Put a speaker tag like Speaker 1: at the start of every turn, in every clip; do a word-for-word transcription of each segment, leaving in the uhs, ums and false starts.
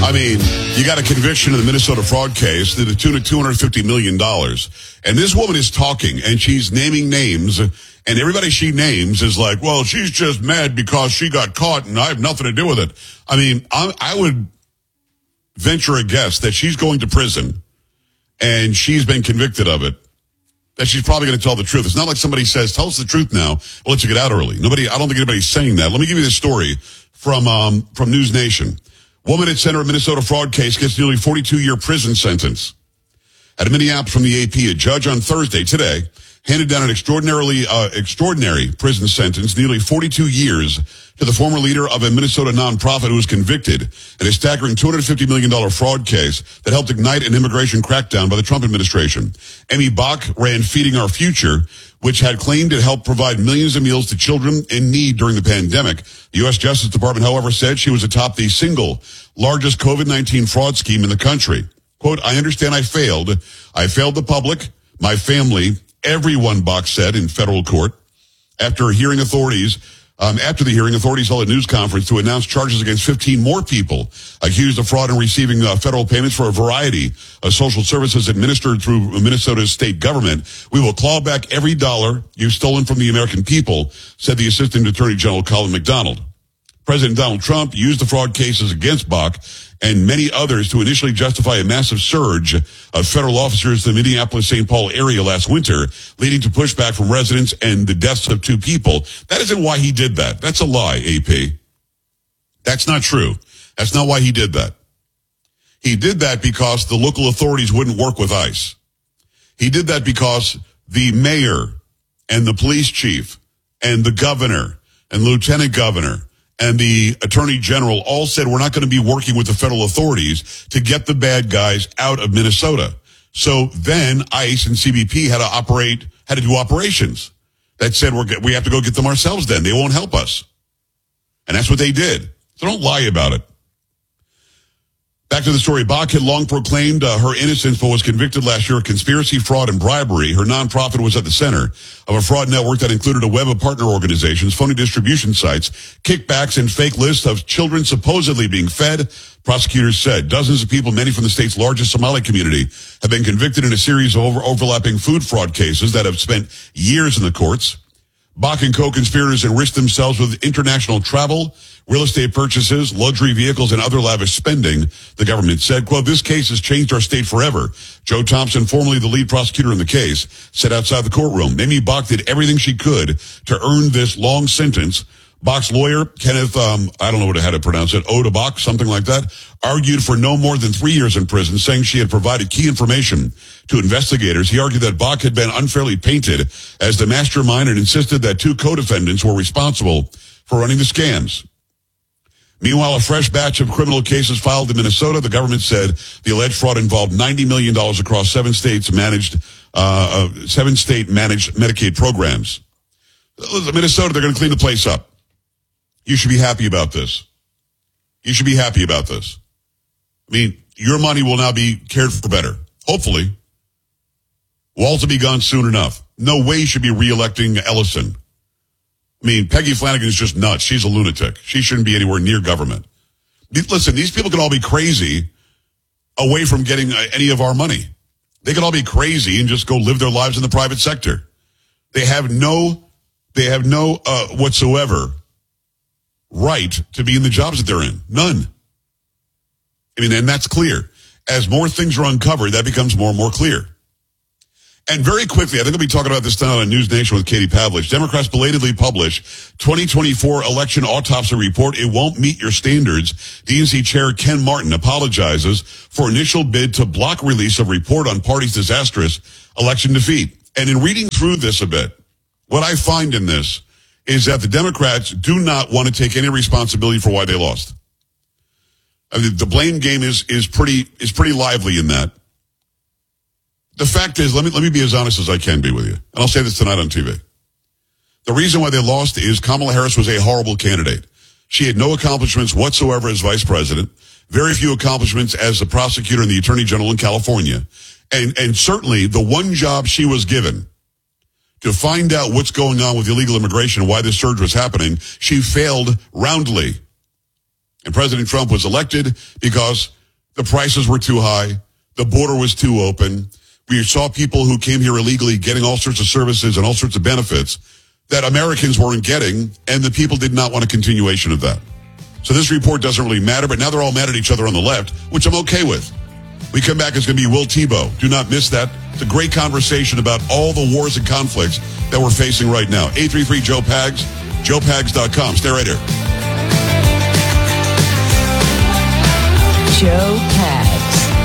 Speaker 1: I mean, you got a conviction in the Minnesota fraud case to the tune of two hundred fifty million dollars. And this woman is talking, and she's naming names, and everybody she names is like, well, she's just mad because she got caught, and I have nothing to do with it. I mean, I, I would venture a guess that she's going to prison, and she's been convicted of it, that she's probably going to tell the truth. It's not like somebody says, tell us the truth now, we'll let you get out early. Nobody, I don't think anybody's saying that. Let me give you this story from um, from News Nation. Woman at center of Minnesota fraud case gets nearly forty-two-year prison sentence. At Minneapolis from the A P, a judge on Thursday, today, handed down an extraordinarily uh, extraordinary prison sentence, nearly forty-two years, to the former leader of a Minnesota nonprofit who was convicted in a staggering two hundred fifty million dollars fraud case that helped ignite an immigration crackdown by the Trump administration. Amy Bach ran Feeding Our Future, which had claimed it helped provide millions of meals to children in need during the pandemic. The U S Justice Department, however, said she was atop the single largest COVID nineteen fraud scheme in the country. Quote, I understand I failed. I failed the public, my family, everyone, Bach said in federal court. After hearing authorities, um, after the hearing, authorities held a news conference to announce charges against fifteen more people accused of fraud and receiving uh, federal payments for a variety of social services administered through Minnesota's state government. We will claw back every dollar you've stolen from the American people, said the Assistant Attorney General Colin McDonald. President Donald Trump used the fraud cases against Bach and many others to initially justify a massive surge of federal officers to the Minneapolis-Saint Paul area last winter, leading to pushback from residents and the deaths of two people. That isn't why he did that. That's a lie, A P. That's not true. That's not why he did that. He did that because the local authorities wouldn't work with ICE. He did that because the mayor and the police chief and the governor and lieutenant governor and the attorney general all said we're not going to be working with the federal authorities to get the bad guys out of Minnesota. So then ICE and C B P had to operate, had to do operations that said we're, we have to go get them ourselves then. They won't help us. And that's what they did. So don't lie about it. Back to the story. Bach had long proclaimed uh, her innocence, but was convicted last year of conspiracy, fraud, and bribery. Her nonprofit was at the center of a fraud network that included a web of partner organizations, phony distribution sites, kickbacks, and fake lists of children supposedly being fed. Prosecutors said dozens of people, many from the state's largest Somali community, have been convicted in a series of over- overlapping food fraud cases that have spent years in the courts. Bach and co-conspirators enriched themselves with international travel, real estate purchases, luxury vehicles, and other lavish spending, the government said. Quote, this case has changed our state forever. Joe Thompson, formerly the lead prosecutor in the case, said outside the courtroom. Amy Bach did everything she could to earn this long sentence. Bach's lawyer, Kenneth, um, I don't know how to pronounce it, Odebach, something like that, argued for no more than three years in prison, saying she had provided key information to investigators. He argued that Bach had been unfairly painted as the mastermind and insisted that two co-defendants were responsible for running the scams. Meanwhile, a fresh batch of criminal cases filed in Minnesota. The government said the alleged fraud involved ninety million dollars across seven states managed, uh, uh, seven state managed Medicaid programs. Minnesota, they're going to clean the place up. You should be happy about this. You should be happy about this. I mean, your money will now be cared for better. Hopefully. Walz will be gone soon enough. No way you should be reelecting Ellison. I mean, Peggy Flanagan is just nuts. She's a lunatic. She shouldn't be anywhere near government. Listen, these people can all be crazy away from getting any of our money. They can all be crazy and just go live their lives in the private sector. They have no, they have no uh, whatsoever right to be in the jobs that they're in. None. I mean, and that's clear. As more things are uncovered, that becomes more and more clear. And very quickly, I think I'll be talking about this tonight on News Nation with Katie Pavlich. Democrats belatedly publish twenty twenty-four election autopsy report. It won't meet your standards. D N C Chair Ken Martin apologizes for initial bid to block release of report on party's disastrous election defeat. And in reading through this a bit, what I find in this is that the Democrats do not want to take any responsibility for why they lost. I mean, the blame game is is pretty is pretty lively in that. The fact is, let me let me be as honest as I can be with you. And I'll say this tonight on T V. The reason why they lost is Kamala Harris was a horrible candidate. She had no accomplishments whatsoever as vice president, very few accomplishments as the prosecutor and the attorney general in California. And and certainly the one job she was given to find out what's going on with illegal immigration and why this surge was happening, she failed roundly. And President Trump was elected because the prices were too high. The border was too open. We saw people who came here illegally getting all sorts of services and all sorts of benefits that Americans weren't getting, and the people did not want a continuation of that. So this report doesn't really matter, but now they're all mad at each other on the left, which I'm okay with. We come back, it's going to be Will Tebow. Do not miss that. It's a great conversation about all the wars and conflicts that we're facing right now. eight three three Joe Pags, joe pags dot com. Stay right here.
Speaker 2: Joe Pags.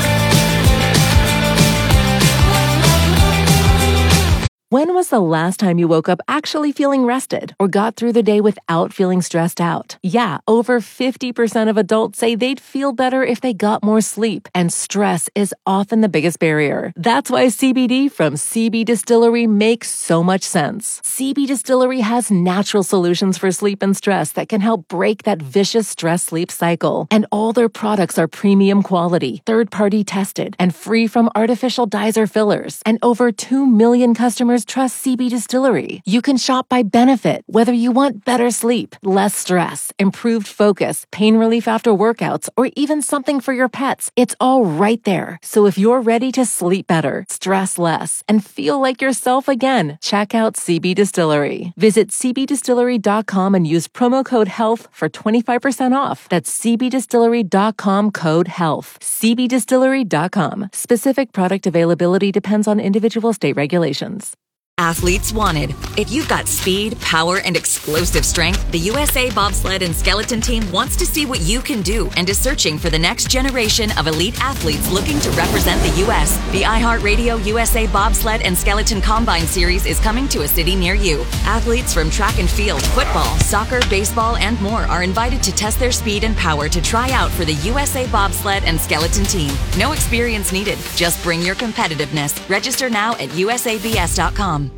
Speaker 2: When was the last time you woke up actually feeling rested or got through the day without feeling stressed out? Yeah, over fifty percent of adults say they'd feel better if they got more sleep, and stress is often the biggest barrier. That's why C B D from C B Distillery makes so much sense. C B Distillery has natural solutions for sleep and stress that can help break that vicious stress-sleep cycle. And all their products are premium quality, third-party tested, and free from artificial dyes or fillers. And over two million customers trust C B Distillery. You can shop by benefit, whether you want better sleep, less stress, improved focus, pain relief after workouts, or even something for your pets. It's all right there. So if you're ready to sleep better, stress less, and feel like yourself again, check out C B Distillery. Visit c b distillery dot com and use promo code HEALTH for twenty-five percent off. That's c b distillery dot com code HEALTH. c b distillery dot com. Specific product availability depends on individual state regulations.
Speaker 3: Athletes wanted. If you've got speed, power, and explosive strength, the U S A Bobsled and Skeleton Team wants to see what you can do and is searching for the next generation of elite athletes looking to represent the U S The iHeartRadio U S A Bobsled and Skeleton Combine Series is coming to a city near you. Athletes from track and field, football, soccer, baseball, and more are invited to test their speed and power to try out for the U S A Bobsled and Skeleton Team. No experience needed. Just bring your competitiveness. Register now at u s a b s dot com.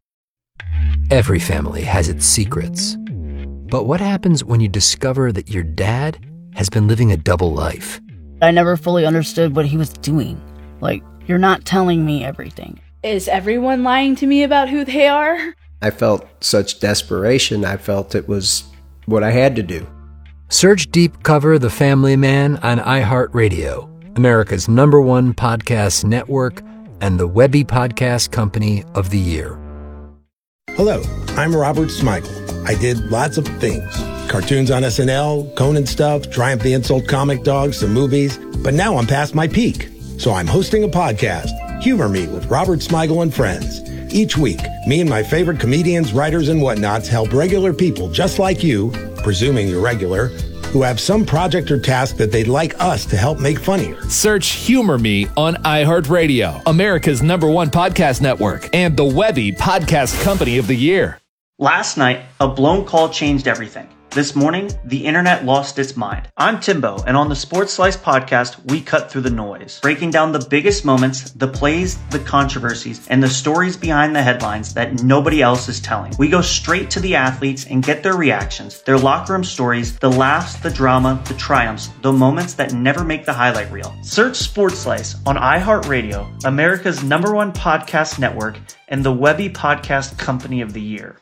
Speaker 4: Every family has its secrets. But what happens when you discover that your dad has been living a double life?
Speaker 5: I never fully understood what he was doing. Like, you're not telling me everything.
Speaker 6: Is everyone lying to me about who they are?
Speaker 7: I felt such desperation. I felt it was what I had to do.
Speaker 4: Search Deep Cover The Family Man on iHeartRadio, America's number one podcast network and the Webby Podcast Company of the Year.
Speaker 8: Hello, I'm Robert Smigel. I did lots of things. Cartoons on S N L, Conan stuff, Triumph the Insult Comic Dogs, some movies. But now I'm past my peak. So I'm hosting a podcast, Humor Me with Robert Smigel and Friends. Each week, me and my favorite comedians, writers, and whatnots help regular people just like you, presuming you're regular, who have some project or task that they'd like us to help make funnier.
Speaker 9: Search Humor Me on iHeartRadio, America's number one podcast network, and the Webby Podcast Company of the Year.
Speaker 10: Last night, a blown call changed everything. This morning, the internet lost its mind. I'm Timbo, and on the Sports Slice podcast, we cut through the noise, breaking down the biggest moments, the plays, the controversies, and the stories behind the headlines that nobody else is telling. We go straight to the athletes and get their reactions, their locker room stories, the laughs, the drama, the triumphs, the moments that never make the highlight reel. Search Sports Slice on iHeartRadio, America's number one podcast network, and the Webby Podcast Company of the Year.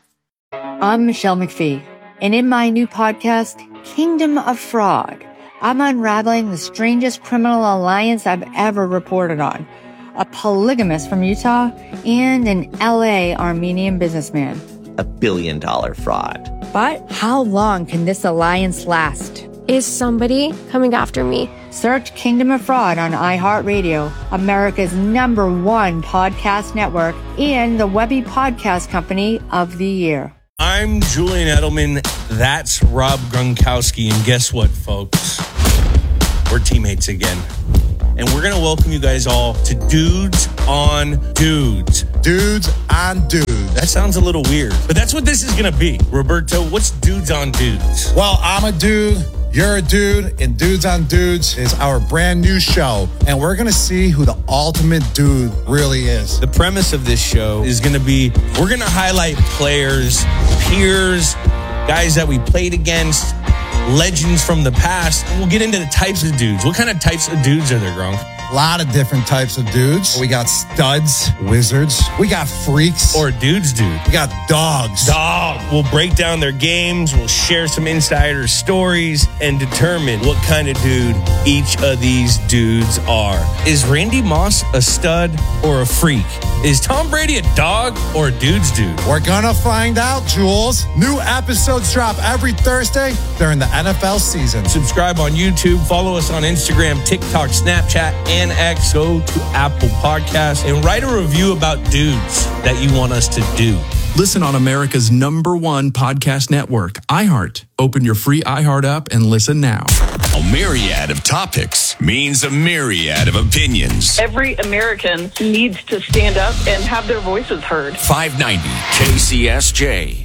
Speaker 11: I'm Michelle McPhee. And in my new podcast, Kingdom of Fraud, I'm unraveling the strangest criminal alliance I've ever reported on. A polygamist from Utah and an L A Armenian businessman.
Speaker 12: A billion dollar fraud.
Speaker 11: But how long can this alliance last?
Speaker 13: Is somebody coming after me?
Speaker 11: Search Kingdom of Fraud on iHeartRadio, America's number one podcast network, and the Webby Podcast Company of the Year.
Speaker 14: I'm Julian Edelman. That's Rob Gronkowski. And guess what, folks? We're teammates again. And we're going to welcome you guys all to Dudes on Dudes.
Speaker 15: Dudes on Dudes.
Speaker 14: That sounds a little weird, but that's what this is going to be. Roberto, what's Dudes on Dudes?
Speaker 15: Well, I'm a dude. You're a dude, and Dudes on Dudes is our brand new show, and we're going to see who the ultimate dude really is.
Speaker 14: The premise of this show is going to be, we're going to highlight players, peers, guys that we played against, legends from the past. We'll get into the types of dudes. What kind of types of dudes are there, Gronk?
Speaker 15: A lot of different types of dudes. We got studs, wizards. We got freaks.
Speaker 14: Or dudes, dude.
Speaker 15: We got dogs.
Speaker 14: Dog. We'll break down their games. We'll share some insider stories and determine what kind of dude each of these dudes are. Is Randy Moss a stud or a freak? Is Tom Brady a dog or a dude's dude?
Speaker 15: We're gonna find out, Jules. New episodes drop every Thursday during the N F L season.
Speaker 14: Subscribe on YouTube. Follow us on Instagram, TikTok, Snapchat, and X. Go to Apple Podcasts and write a review about dudes that you want us to do.
Speaker 16: Listen on America's number one podcast network, iHeart. Open your free iHeart app and listen now.
Speaker 17: A myriad of topics means a myriad of opinions.
Speaker 18: Every American needs to stand up and have their voices heard.
Speaker 17: five ninety K C S J.